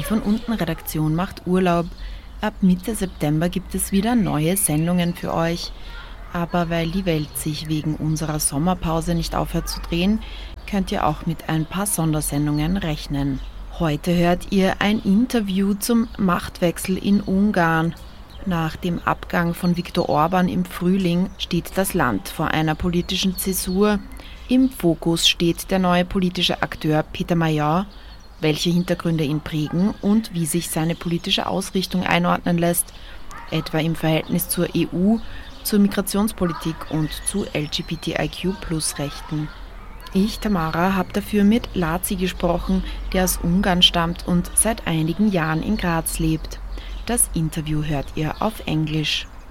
Die von unten Redaktion macht Urlaub. Ab Mitte September gibt es wieder neue Sendungen für euch. Aber weil die Welt sich wegen unserer Sommerpause nicht aufhört zu drehen, könnt ihr auch mit ein paar Sondersendungen rechnen. Heute hört ihr ein Interview zum Machtwechsel in Ungarn. Nach dem Abgang von Viktor Orbán im Frühling steht das Land vor einer politischen Zäsur. Im Fokus steht der neue politische Akteur Peter Major, welche Hintergründe ihn prägen und wie sich seine politische Ausrichtung einordnen lässt, etwa im Verhältnis zur EU, zur Migrationspolitik und zu LGBTIQ-Plus-Rechten. Ich, Tamara, habe dafür mit Laci gesprochen, der aus Ungarn stammt und seit einigen Jahren in Graz lebt. Das Interview hört ihr auf Englisch.